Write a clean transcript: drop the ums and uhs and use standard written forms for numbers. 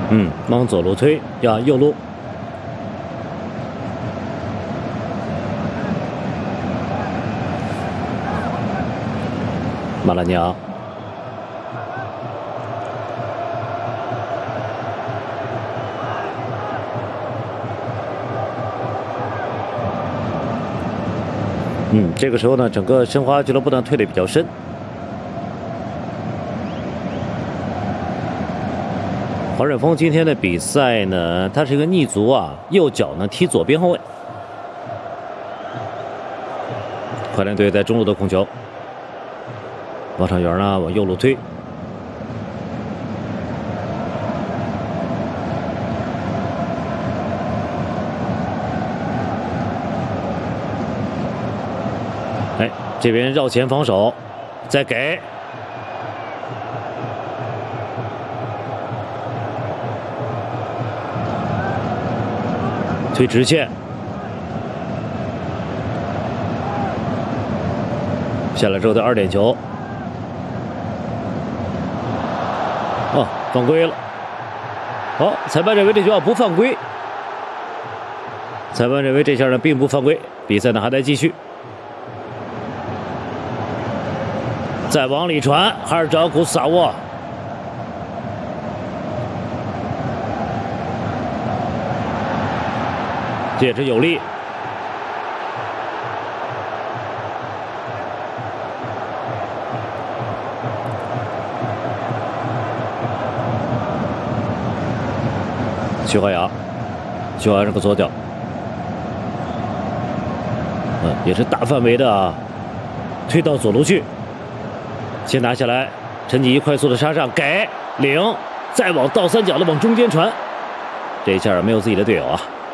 往左路推呀，右路。马拉尼亚。这个时候呢，整个申花俱乐部呢退得比较深。黄忍峰今天的比赛呢，他是一个逆足啊，右脚呢踢左边后卫。快船队在中路的控球，王场元呢往右路推。这边绕前防守，再给推直线，下来之后的2点球，犯规了。好，裁判认为这球不犯规，裁判认为这下呢并不犯规，比赛呢还在继续。再往里传，哈尔扎古萨沃，借之有力。徐华雅，徐华雅是个左脚，也是大范围的啊，推到左路去。先拿下来，陈吉快速的杀上，给领，再往倒三角的往中间传，这一下没有自己的队友啊。